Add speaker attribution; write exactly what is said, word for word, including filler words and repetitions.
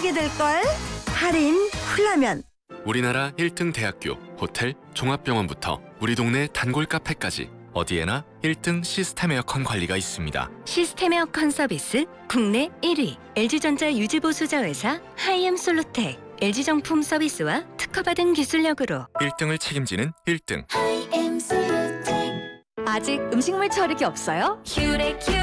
Speaker 1: 하게 될걸? 할인 훌라면.
Speaker 2: 우리나라 일 등 대학교, 호텔, 종합병원부터 우리 동네 단골 카페까지 어디에나 일 등 시스템 에어컨 관리가 있습니다.
Speaker 3: 시스템 에어컨 서비스 국내 일 위 엘지전자 유지보수자 회사 하이엠솔루텍 엘지정품 서비스와 특허받은 기술력으로
Speaker 2: 일 등을 책임지는 일 등.
Speaker 3: 하이엠솔루텍.
Speaker 1: 아직 음식물 처리기 없어요?
Speaker 3: 큐레큐